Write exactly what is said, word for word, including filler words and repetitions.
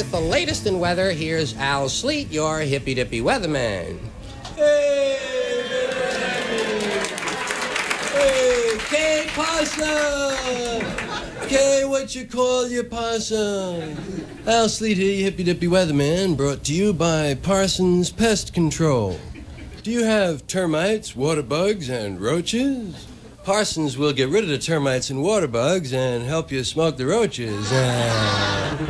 with the latest in weather, here's Al Sleet, your hippy-dippy weatherman. Hey, hey, Kay Possum! Kay, what you call your possum? Al Sleet here, your hippy-dippy weatherman, brought to you by Parsons Pest Control. Do you have termites, water bugs, and roaches? Parsons will get rid of the termites and water bugs and help you smoke the roaches.